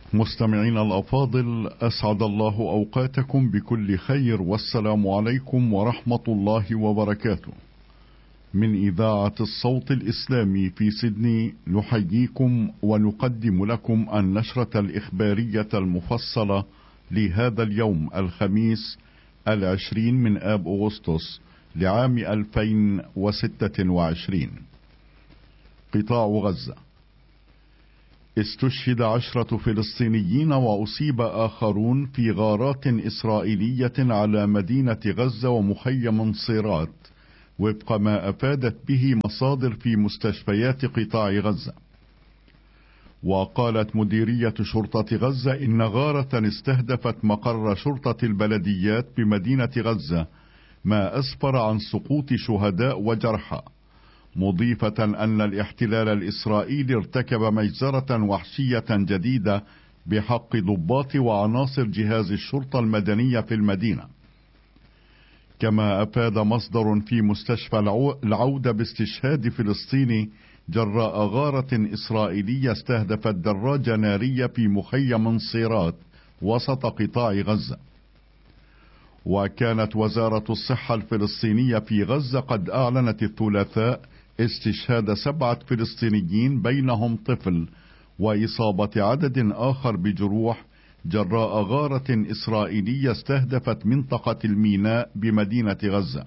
مستمعين الأفاضل، أسعد الله أوقاتكم بكل خير، والسلام عليكم ورحمة الله وبركاته. من إذاعة الصوت الإسلامي في سيدني نحييكم ونقدم لكم النشرة الإخبارية المفصلة لهذا اليوم الخميس 20 من آب أغسطس لعام 2026. قطاع غزة: استشهد 10 فلسطينيين وأصيب آخرون في غارات إسرائيلية على مدينة غزة ومخيم صيرات، وفق ما أفادت به مصادر في مستشفيات قطاع غزة. وقالت مديرية شرطة غزة إن غارة استهدفت مقر شرطة البلديات بمدينة غزة، ما أسفر عن سقوط شهداء وجرحى، مضيفة أن الاحتلال الإسرائيلي ارتكب مجزرة وحشية جديدة بحق ضباط وعناصر جهاز الشرطة المدنية في المدينة. كما أفاد مصدر في مستشفى العودة باستشهاد فلسطيني جراء غارة إسرائيلية استهدفت دراجة نارية في مخيم صيرات وسط قطاع غزة. وكانت وزارة الصحة الفلسطينية في غزة قد أعلنت الثلاثاء استشهاد 7 فلسطينيين بينهم طفل، وإصابة عدد آخر بجروح جراء غارة إسرائيلية استهدفت منطقة الميناء بمدينة غزة.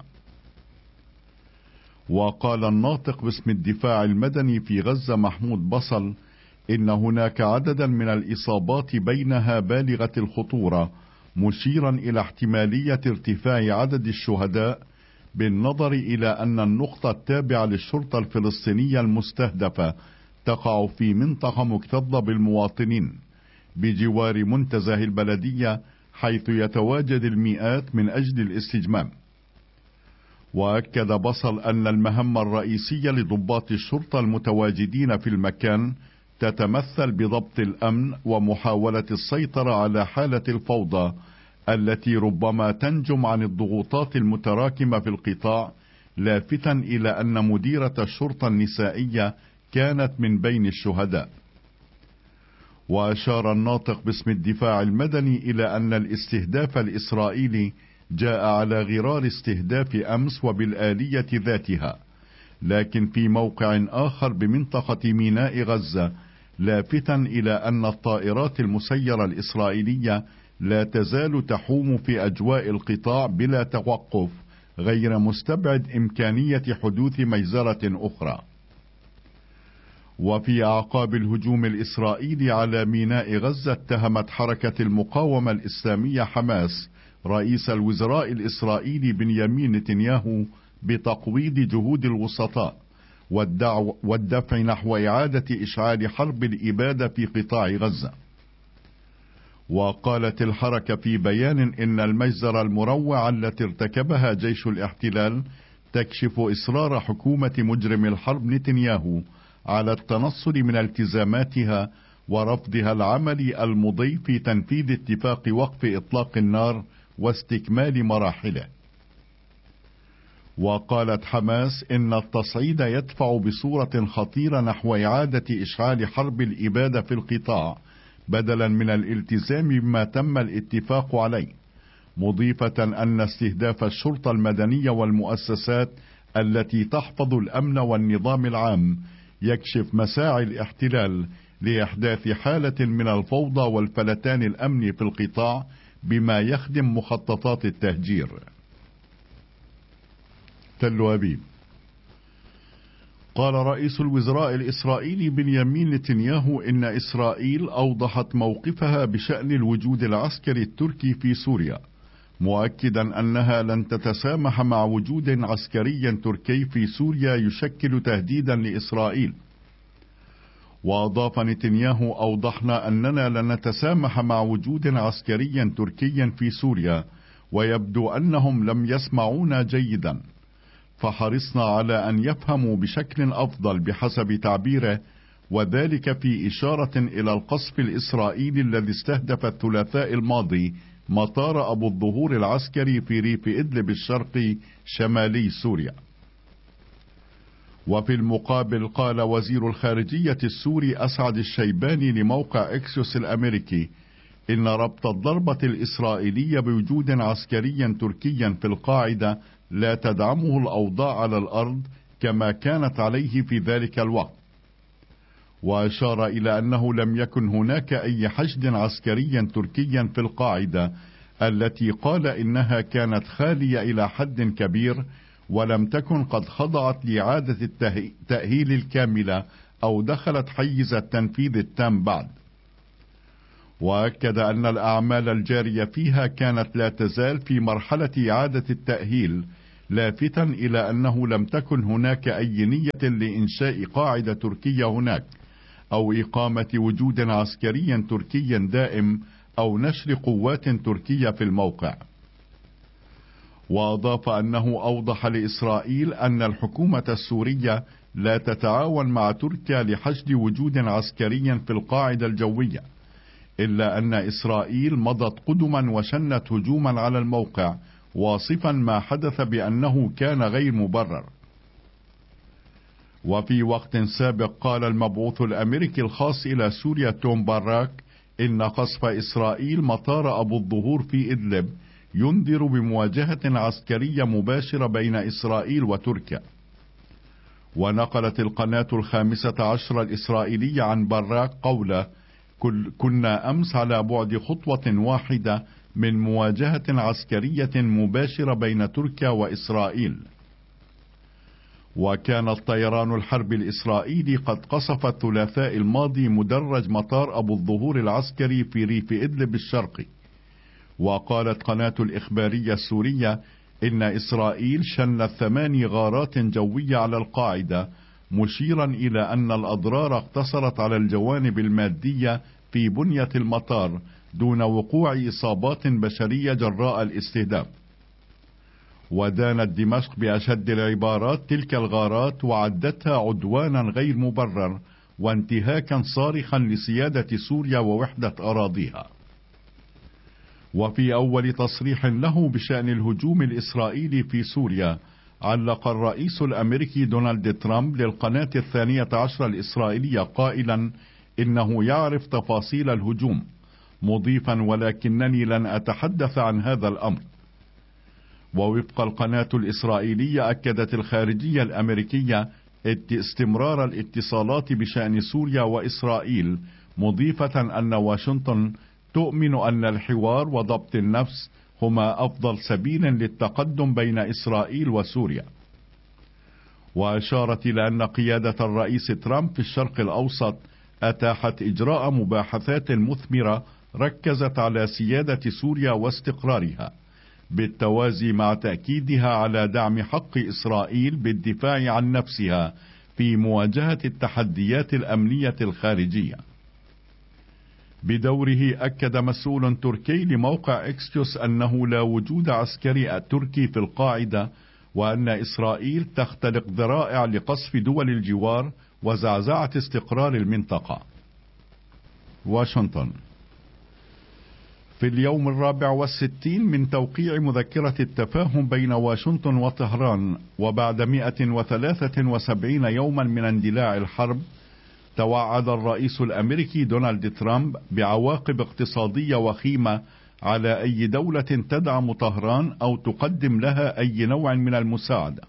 وقال الناطق باسم الدفاع المدني في غزة محمود بصل إن هناك عددا من الإصابات بينها بالغة الخطورة، مشيرا إلى احتمالية ارتفاع عدد الشهداء بالنظر إلى أن النقطة التابعة للشرطة الفلسطينية المستهدفة تقع في منطقة مكتظة بالمواطنين بجوار منتزه البلدية، حيث يتواجد المئات من أجل الاستجمام. وأكد بصل أن المهمة الرئيسية لضباط الشرطة المتواجدين في المكان تتمثل بضبط الأمن ومحاولة السيطرة على حالة الفوضى التي ربما تنجم عن الضغوطات المتراكمة في القطاع، لافتا إلى أن مديرة الشرطة النسائية كانت من بين الشهداء. وأشار الناطق باسم الدفاع المدني إلى أن الاستهداف الإسرائيلي جاء على غرار استهداف أمس وبالآلية ذاتها، لكن في موقع آخر بمنطقة ميناء غزة، لافتا إلى أن الطائرات المسيرة الإسرائيلية لا تزال تحوم في أجواء القطاع بلا توقف، غير مستبعد إمكانية حدوث مجزرة أخرى. وفي أعقاب الهجوم الإسرائيلي على ميناء غزة، اتهمت حركة المقاومة الإسلامية حماس رئيس الوزراء الإسرائيلي بنيامين نتنياهو بتقويض جهود الوسطاء والدفع نحو إعادة إشعال حرب الإبادة في قطاع غزة. وقالت الحركة في بيان إن المجزرة المروعة التي ارتكبها جيش الاحتلال تكشف إصرار حكومة مجرم الحرب نتنياهو على التنصل من التزاماتها ورفضها العملي المضي في تنفيذ اتفاق وقف إطلاق النار واستكمال مراحله. وقالت حماس إن التصعيد يدفع بصورة خطيرة نحو إعادة إشعال حرب الإبادة في القطاع بدلا من الالتزام بما تم الاتفاق عليه، مضيفة أن استهداف الشرطة المدنية والمؤسسات التي تحفظ الأمن والنظام العام يكشف مساعي الاحتلال لإحداث حالة من الفوضى والفلتان الأمني في القطاع بما يخدم مخططات التهجير. تل أبيب: قال رئيس الوزراء الإسرائيلي بنيامين نتنياهو إن إسرائيل أوضحت موقفها بشأن الوجود العسكري التركي في سوريا، مؤكدا أنها لن تتسامح مع وجود عسكري تركي في سوريا يشكل تهديدا لإسرائيل. وأضاف نتنياهو: أوضحنا أننا لن نتسامح مع وجود عسكري تركي في سوريا، ويبدو أنهم لم يسمعونا جيدا، فحرصنا على أن يفهموا بشكل أفضل بحسب تعبيره، وذلك في إشارة إلى القصف الإسرائيلي الذي استهدف الثلاثاء الماضي مطار أبو الظهور العسكري في ريف إدلب الشرقي شمالي سوريا. وفي المقابل قال وزير الخارجية السوري أسعد الشيباني لموقع إكسيوس الأمريكي إن ربط الضربة الإسرائيلية بوجود عسكري تركي في القاعدة لا تدعمه الأوضاع على الأرض كما كانت عليه في ذلك الوقت، وأشار إلى أنه لم يكن هناك أي حشد عسكري تركي في القاعدة التي قال إنها كانت خالية إلى حد كبير ولم تكن قد خضعت لإعادة التأهيل الكاملة أو دخلت حيز التنفيذ التام بعد. وأكد أن الأعمال الجارية فيها كانت لا تزال في مرحلة إعادة التأهيل، لافتا إلى أنه لم تكن هناك أي نية لإنشاء قاعدة تركية هناك أو إقامة وجود عسكري تركي دائم أو نشر قوات تركية في الموقع. وأضاف أنه أوضح لإسرائيل أن الحكومة السورية لا تتعاون مع تركيا لحشد وجود عسكري في القاعدة الجوية، إلا أن إسرائيل مضت قدما وشنت هجوما على الموقع، واصفا ما حدث بأنه كان غير مبرر. وفي وقت سابق قال المبعوث الأمريكي الخاص إلى سوريا توم باراك إن قصف إسرائيل مطار أبو الظهور في إدلب ينذر بمواجهة عسكرية مباشرة بين إسرائيل وتركيا. ونقلت القناة 15 الإسرائيلية عن باراك قوله: كنا أمس على بعد خطوة واحدة من مواجهة عسكرية مباشرة بين تركيا وإسرائيل. وكان الطيران الحربي الإسرائيلي قد قصف الثلاثاء الماضي مدرج مطار أبو الظهور العسكري في ريف إدلب الشرقي. وقالت قناة الإخبارية السورية إن إسرائيل شنت 8 غارات جوية على القاعدة، مشيرا إلى أن الأضرار اقتصرت على الجوانب المادية في بنية المطار دون وقوع إصابات بشرية جراء الاستهداف. ودانت دمشق بأشد العبارات تلك الغارات وعدتها عدوانا غير مبرر وانتهاكا صارخا لسيادة سوريا ووحدة أراضيها. وفي أول تصريح له بشأن الهجوم الإسرائيلي في سوريا، علق الرئيس الأمريكي دونالد ترامب للقناة 12 الإسرائيلية قائلا إنه يعرف تفاصيل الهجوم، مضيفا: ولكنني لن أتحدث عن هذا الأمر. ووفق القناة الإسرائيلية أكدت الخارجية الأمريكية استمرار الاتصالات بشأن سوريا وإسرائيل، مضيفة أن واشنطن تؤمن أن الحوار وضبط النفس هما أفضل سبيل للتقدم بين إسرائيل وسوريا. وأشارت إلى أن قيادة الرئيس ترامب في الشرق الأوسط أتاحت إجراء مباحثات مثمرة ركزت على سيادة سوريا واستقرارها، بالتوازي مع تأكيدها على دعم حق إسرائيل بالدفاع عن نفسها في مواجهة التحديات الأمنية الخارجية. بدوره أكد مسؤول تركي لموقع إكسيوس أنه لا وجود عسكري تركي في القاعدة، وأن إسرائيل تختلق ذرائع لقصف دول الجوار وزعزعة استقرار المنطقة. واشنطن. في اليوم 64 من توقيع مذكرة التفاهم بين واشنطن وطهران، وبعد 173 يوما من اندلاع الحرب، توعد الرئيس الأمريكي دونالد ترامب بعواقب اقتصادية وخيمة على أي دولة تدعم طهران أو تقدم لها أي نوع من المساعدة.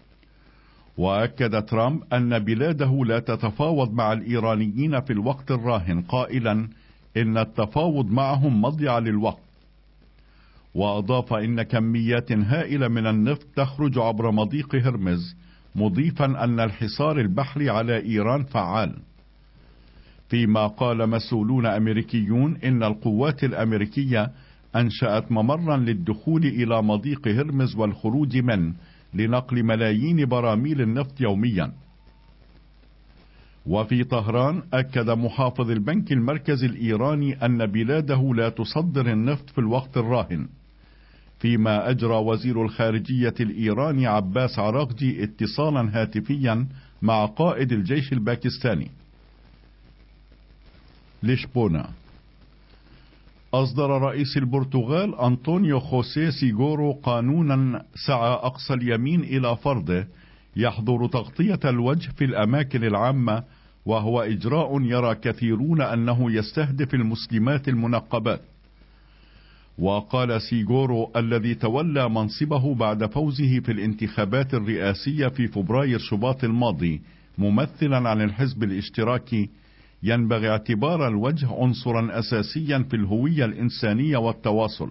وأكد ترامب أن بلاده لا تتفاوض مع الإيرانيين في الوقت الراهن، قائلا إن التفاوض معهم مضيعة للوقت. وأضاف إن كميات هائلة من النفط تخرج عبر مضيق هرمز، مضيفا أن الحصار البحري على إيران فعال. فيما قال مسؤولون أمريكيون إن القوات الأمريكية أنشأت ممرا للدخول إلى مضيق هرمز والخروج منه لنقل ملايين براميل النفط يوميا. وفي طهران أكد محافظ البنك المركزي الإيراني أن بلاده لا تصدر النفط في الوقت الراهن، فيما أجرى وزير الخارجية الإيراني عباس عراقجي اتصالا هاتفيا مع قائد الجيش الباكستاني. لشبونة. أصدر رئيس البرتغال أنطونيو خوسيه سيغورو قانونا سعى أقصى اليمين إلى فرضه، يحظر تغطية الوجه في الأماكن العامة، وهو إجراء يرى كثيرون أنه يستهدف المسلمات المنقبات. وقال سيغورو الذي تولى منصبه بعد فوزه في الانتخابات الرئاسية في فبراير شباط الماضي ممثلا عن الحزب الاشتراكي: ينبغي اعتبار الوجه عنصرا أساسيا في الهوية الإنسانية والتواصل.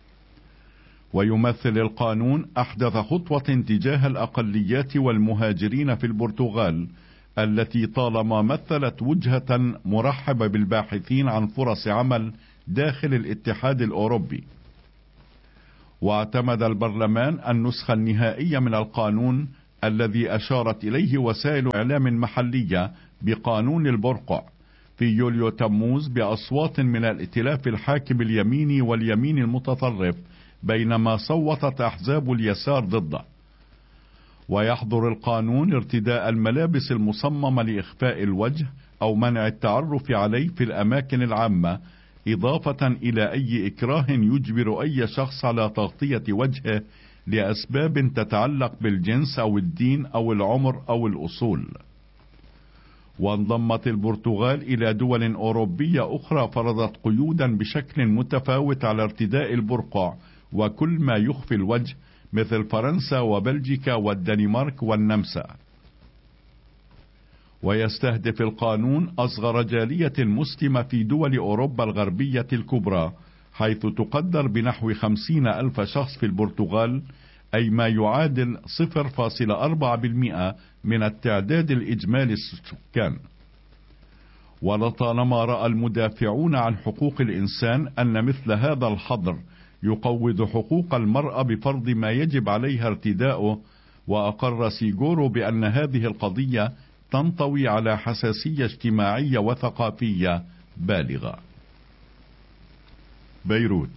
ويمثل القانون أحدث خطوة تجاه الأقليات والمهاجرين في البرتغال، التي طالما مثلت وجهة مرحبة بالباحثين عن فرص عمل داخل الاتحاد الأوروبي. واعتمد البرلمان النسخة النهائية من القانون الذي أشارت إليه وسائل إعلام محلية بقانون البرقع في يوليو تموز بأصوات من الائتلاف الحاكم اليميني واليمين المتطرف، بينما صوتت أحزاب اليسار ضده. ويحظر القانون ارتداء الملابس المصممة لإخفاء الوجه أو منع التعرف عليه في الأماكن العامة، إضافة إلى أي إكراه يجبر أي شخص على تغطية وجهه لأسباب تتعلق بالجنس أو الدين أو العمر أو الأصول. وانضمت البرتغال إلى دول أوروبية أخرى فرضت قيودا بشكل متفاوت على ارتداء البرقع وكل ما يخفي الوجه، مثل فرنسا وبلجيكا والدنمارك والنمسا. ويستهدف القانون أصغر جالية مسلمة في دول أوروبا الغربية الكبرى، حيث تقدر بنحو 50,000 شخص في البرتغال، أي ما يعادل 0.4% من التعداد الإجمالي السكان. ولطالما رأى المدافعون عن حقوق الإنسان أن مثل هذا الحظر يقوض حقوق المرأة بفرض ما يجب عليها ارتداؤه، وأقر سيغورو بأن هذه القضية تنطوي على حساسية اجتماعية وثقافية بالغة. بيروت.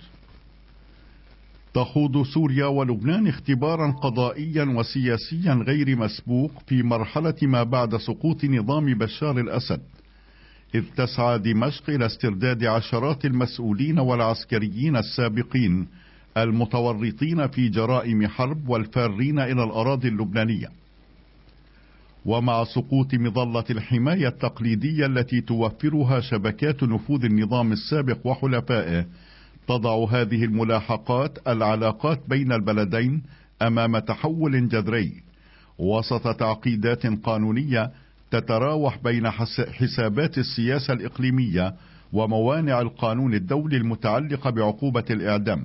تخوض سوريا ولبنان اختبارا قضائيا وسياسيا غير مسبوق في مرحلة ما بعد سقوط نظام بشار الأسد، إذ تسعى دمشق إلى استرداد عشرات المسؤولين والعسكريين السابقين المتورطين في جرائم حرب والفارين إلى الأراضي اللبنانية. ومع سقوط مظلة الحماية التقليدية التي توفرها شبكات نفوذ النظام السابق وحلفائه، تضع هذه الملاحقات العلاقات بين البلدين أمام تحول جذري وسط تعقيدات قانونية تتراوح بين حسابات السياسة الإقليمية وموانع القانون الدولي المتعلقة بعقوبة الإعدام.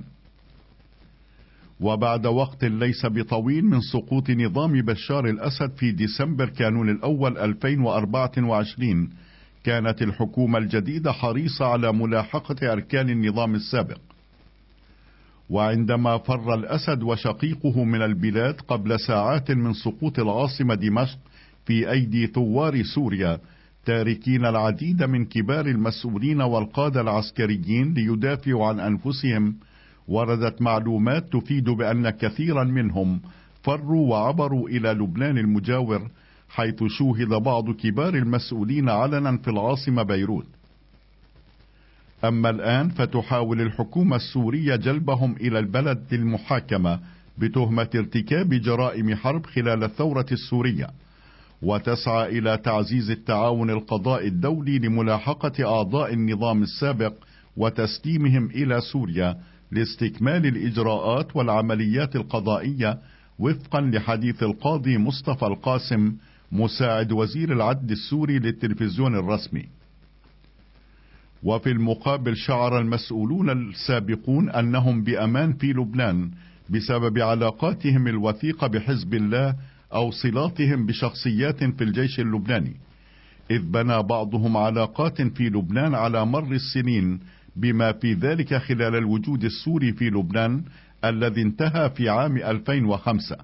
وبعد وقت ليس بطويل من سقوط نظام بشار الأسد في ديسمبر كانون الأول 2024، كانت الحكومة الجديدة حريصة على ملاحقة أركان النظام السابق. وعندما فر الأسد وشقيقه من البلاد قبل ساعات من سقوط العاصمة دمشق في أيدي ثوار سوريا، تاركين العديد من كبار المسؤولين والقادة العسكريين ليدافعوا عن أنفسهم، وردت معلومات تفيد بأن كثيرا منهم فروا وعبروا إلى لبنان المجاور، حيث شوهد بعض كبار المسؤولين علنا في العاصمة بيروت. أما الآن فتحاول الحكومة السورية جلبهم إلى البلد للمحاكمة بتهمة ارتكاب جرائم حرب خلال الثورة السورية، وتسعى إلى تعزيز التعاون القضائي الدولي لملاحقة أعضاء النظام السابق وتسليمهم إلى سوريا لاستكمال الإجراءات والعمليات القضائية، وفقا لحديث القاضي مصطفى القاسم مساعد وزير العدل السوري للتلفزيون الرسمي. وفي المقابل شعر المسؤولون السابقون أنهم بأمان في لبنان بسبب علاقاتهم الوثيقة بحزب الله أو صلاتهم بشخصيات في الجيش اللبناني، إذ بنى بعضهم علاقات في لبنان على مر السنين، بما في ذلك خلال الوجود السوري في لبنان الذي انتهى في عام 2005.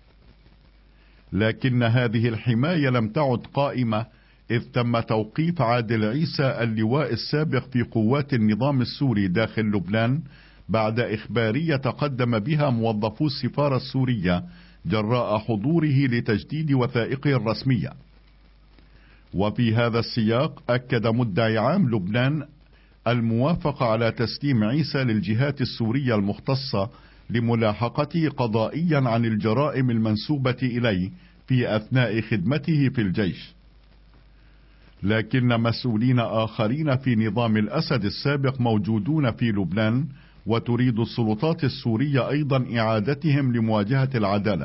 لكن هذه الحماية لم تعد قائمة، إذ تم توقيف عادل عيسى اللواء السابق في قوات النظام السوري داخل لبنان بعد إخبارية تقدم بها موظفو السفارة السورية جراء حضوره لتجديد وثائقه الرسمية. وفي هذا السياق أكد مدعي عام لبنان الموافقة على تسليم عيسى للجهات السورية المختصة لملاحقته قضائيا عن الجرائم المنسوبة إليه في أثناء خدمته في الجيش. لكن مسؤولين آخرين في نظام الأسد السابق موجودون في لبنان، وتريد السلطات السورية أيضا إعادتهم لمواجهة العدالة.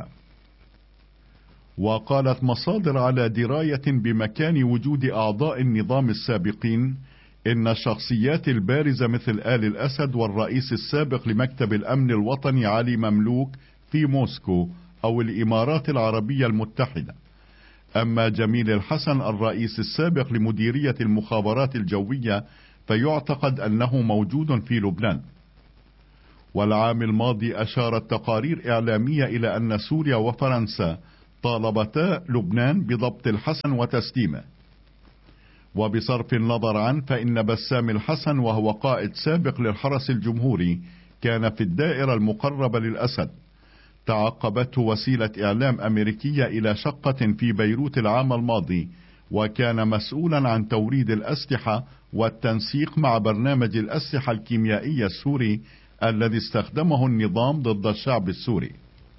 وقالت مصادر على دراية بمكان وجود أعضاء النظام السابقين إن الشخصيات البارزة مثل آل الأسد والرئيس السابق لمكتب الأمن الوطني علي مملوك في موسكو أو الإمارات العربية المتحدة. أما جميل الحسن الرئيس السابق لمديرية المخابرات الجوية فيعتقد أنه موجود في لبنان. والعام الماضي أشارت تقارير إعلامية إلى أن سوريا وفرنسا طالبتا لبنان بضبط الحسن وتسليمه. وبصرف النظر عنه فإن بسام الحسن وهو قائد سابق للحرس الجمهوري كان في الدائرة المقربة للأسد. تعقبته وسيلة إعلام أمريكية إلى شقة في بيروت العام الماضي، وكان مسؤولا عن توريد الأسلحة والتنسيق مع برنامج الأسلحة الكيميائية السوري الذي استخدمه النظام ضد الشعب السوري.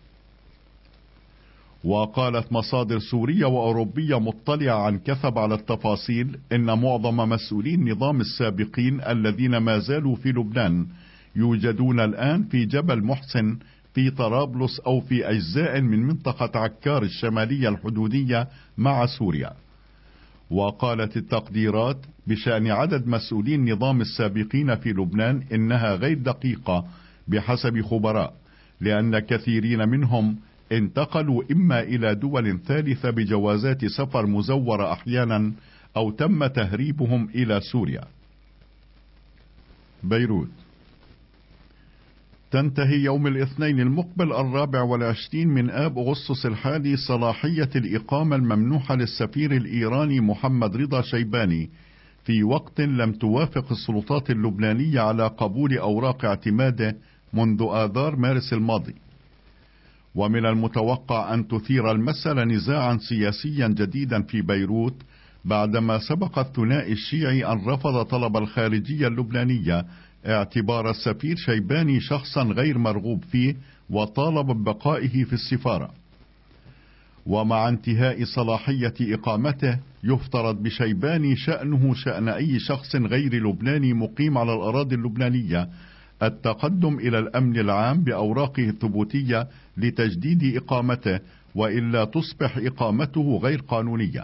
وقالت مصادر سورية وأوروبية مطلعة عن كثب على التفاصيل إن معظم مسؤولي النظام السابقين الذين ما زالوا في لبنان يوجدون الآن في جبل محسن في طرابلس أو في أجزاء من منطقة عكار الشمالية الحدودية مع سوريا. وقالت التقديرات بشأن عدد مسؤولي النظام السابقين في لبنان إنها غير دقيقة بحسب خبراء، لأن كثيرين منهم انتقلوا إما إلى دول ثالثة بجوازات سفر مزورة أحيانا، أو تم تهريبهم إلى سوريا. بيروت. تنتهي يوم الاثنين المقبل 24 من آب أغسطس الحالي صلاحية الإقامة الممنوحة للسفير الإيراني محمد رضا شيباني في وقت لم توافق السلطات اللبنانية على قبول أوراق اعتماده منذ آذار مارس الماضي. ومن المتوقع أن تثير المسألة نزاعا سياسيا جديدا في بيروت بعدما سبق الثنائي الشيعي أن رفض طلب الخارجية اللبنانية اعتبار السفير شيباني شخصا غير مرغوب فيه، وطالب ببقائه في السفارة. ومع انتهاء صلاحية إقامته يفترض بشيباني شأنه شأن أي شخص غير لبناني مقيم على الأراضي اللبنانية التقدم إلى الأمن العام بأوراقه الثبوتية لتجديد إقامته، وإلا تصبح إقامته غير قانونية.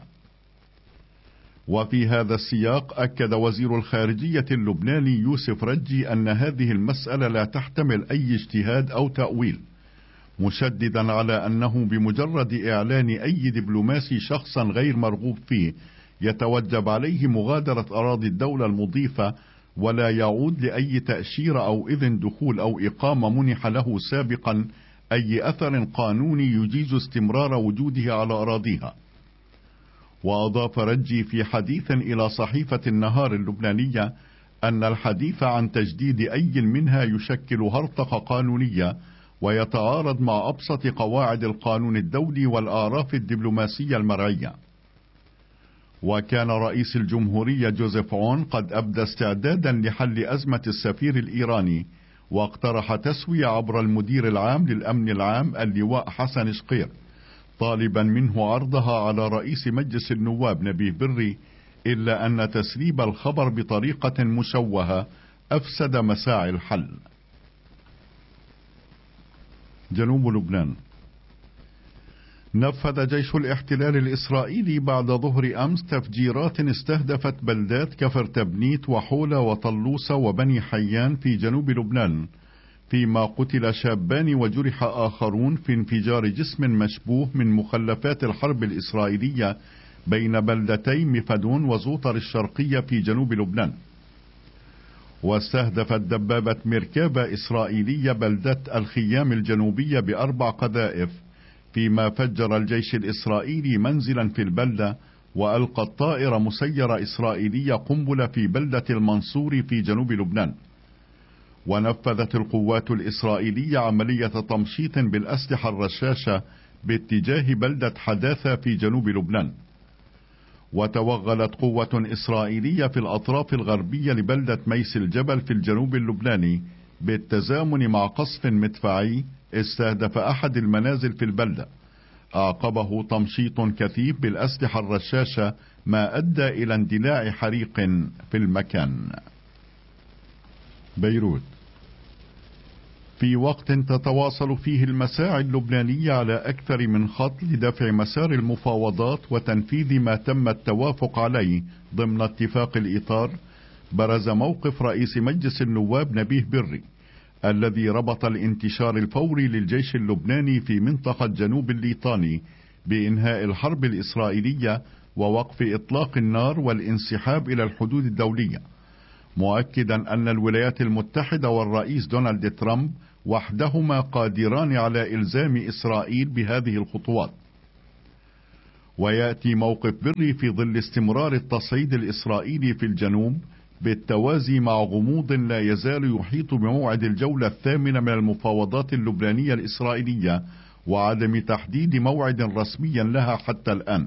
وفي هذا السياق أكد وزير الخارجية اللبناني يوسف رجي أن هذه المسألة لا تحتمل أي اجتهاد أو تأويل، مشددا على أنه بمجرد إعلان أي دبلوماسي شخصا غير مرغوب فيه يتوجب عليه مغادرة أراضي الدولة المضيفة، ولا يعود لأي تأشيرة أو إذن دخول أو إقامة منح له سابقا أي أثر قانوني يجيز استمرار وجوده على أراضيها. وأضاف رجي في حديث إلى صحيفة النهار اللبنانية أن الحديث عن تجديد أي منها يشكل هرطقة قانونية ويتعارض مع أبسط قواعد القانون الدولي والآراف الدبلوماسية المرعية. وكان رئيس الجمهورية جوزيف عون قد أبدى استعدادا لحل أزمة السفير الإيراني، واقترح تسوية عبر المدير العام للأمن العام اللواء حسن شقير، طالبا منه عرضها على رئيس مجلس النواب نبيه بري، إلا أن تسريب الخبر بطريقة مشوهة أفسد مساعي الحل. جنوب لبنان. نفذ جيش الاحتلال الإسرائيلي بعد ظهر أمس تفجيرات استهدفت بلدات كفر تبنيت وحولة وطلوسة وبني حيان في جنوب لبنان، فيما قتل شابان وجرح آخرون في انفجار جسم مشبوه من مخلفات الحرب الإسرائيلية بين بلدتي مفدون وزوطر الشرقية في جنوب لبنان. واستهدفت دبابة مركبة إسرائيلية بلدة الخيام الجنوبية ب4 قذائف، فيما فجر الجيش الإسرائيلي منزلا في البلدة، وألقت طائرة مسيرة إسرائيلية قنبلة في بلدة المنصور في جنوب لبنان. ونفذت القوات الإسرائيلية عملية تمشيط بالأسلحة الرشاشة باتجاه بلدة حداثة في جنوب لبنان. وتوغلت قوة إسرائيلية في الأطراف الغربية لبلدة ميس الجبل في الجنوب اللبناني بالتزامن مع قصف مدفعي استهدف أحد المنازل في البلدة. أعقبه تمشيط كثيف بالأسلحة الرشاشة ما أدى إلى اندلاع حريق في المكان. بيروت. في وقت تتواصل فيه المساعي اللبنانية على أكثر من خط لدفع مسار المفاوضات وتنفيذ ما تم التوافق عليه ضمن اتفاق الإطار، برز موقف رئيس مجلس النواب نبيه بري الذي ربط الانتشار الفوري للجيش اللبناني في منطقة جنوب الليطاني بإنهاء الحرب الإسرائيلية ووقف إطلاق النار والانسحاب إلى الحدود الدولية، مؤكدا أن الولايات المتحدة والرئيس دونالد ترامب وحدهما قادران على إلزام إسرائيل بهذه الخطوات. ويأتي موقف بري في ظل استمرار التصعيد الإسرائيلي في الجنوب بالتوازي مع غموض لا يزال يحيط بموعد الجولة الثامنة من المفاوضات اللبنانية الإسرائيلية وعدم تحديد موعد رسمي لها حتى الآن.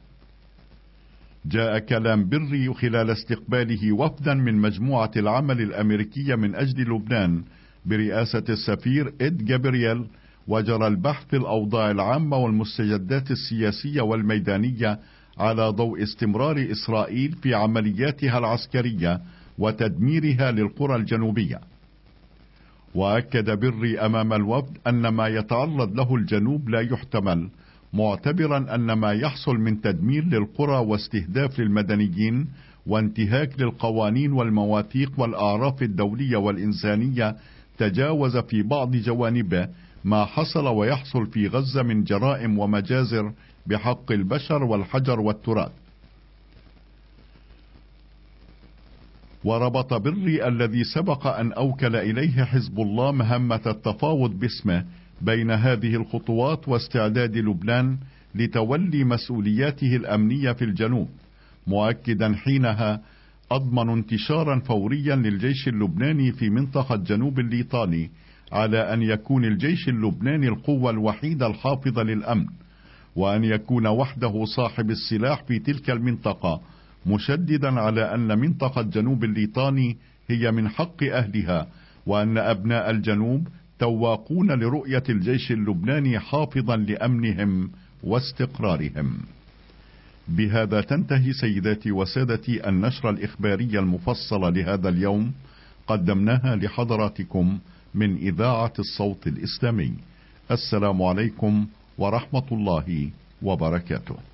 جاء كلام بري خلال استقباله وفدا من مجموعة العمل الأمريكية من أجل لبنان برئاسة السفير إد جابرييل، وجرى البحث في الأوضاع العامة والمستجدات السياسية والميدانية على ضوء استمرار إسرائيل في عملياتها العسكرية وتدميرها للقرى الجنوبية. وأكد بري أمام الوفد أن ما يتعرض له الجنوب لا يحتمل، معتبرا أن ما يحصل من تدمير للقرى واستهداف للمدنيين وانتهاك للقوانين والمواثيق والأعراف الدولية والإنسانية تجاوز في بعض جوانبه ما حصل ويحصل في غزة من جرائم ومجازر بحق البشر والحجر والتراث. وربط بري الذي سبق أن أوكل إليه حزب الله مهمة التفاوض باسمه بين هذه الخطوات واستعداد لبنان لتولي مسؤولياته الأمنية في الجنوب، مؤكدا حينها أضمن انتشارا فوريا للجيش اللبناني في منطقة جنوب الليطاني على أن يكون الجيش اللبناني القوة الوحيدة الحافظة للأمن، وأن يكون وحده صاحب السلاح في تلك المنطقة، مشددا على أن منطقة جنوب الليطاني هي من حق أهلها، وأن أبناء الجنوب تواقون لرؤية الجيش اللبناني حافظا لأمنهم واستقرارهم. بهذا تنتهي سيداتي وسادتي النشرة الإخبارية المفصلة لهذا اليوم، قدمناها لحضراتكم من إذاعة الصوت الإسلامي. السلام عليكم ورحمة الله وبركاته.